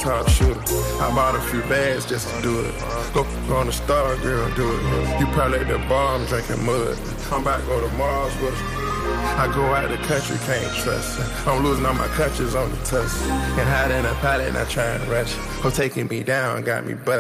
top shooter. I bought a few bags just to do it. Go on the star, girl, do it. You probably at the bar, I'm drinking mud. Come back, go to Mars with us. I go out the country, can't trust her. I'm losing all my countries on the tuss. And hide in a pallet, not trying to rush. Who taking me down, got me busted.